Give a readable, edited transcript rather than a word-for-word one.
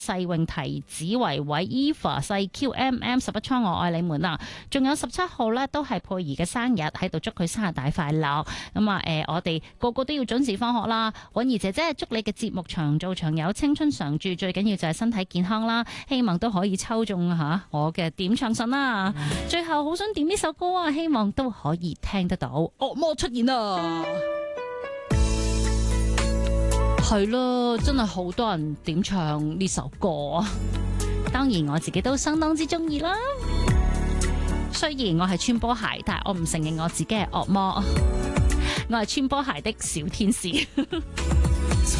世泳提子維偉 Eva 細 QMM 11倉我愛你們啊！仲有17號呢都係佩兒嘅生日，喺度祝佢生日大快樂。咁啊我哋個個都要準時返學啦。允兒姐姐祝你嘅節目長做長有，青春常駐，最緊要就係身體健康啦。希望都可以抽中我嘅點唱信啦。最後好想點呢首歌啊，希望都可以聽得到。惡魔出現啦！係咯，真係好多人點唱呢首歌，當然我自己都相當之中意啦。雖然我係穿波鞋，但係我唔承認我自己係惡魔，我係穿波鞋的小天使。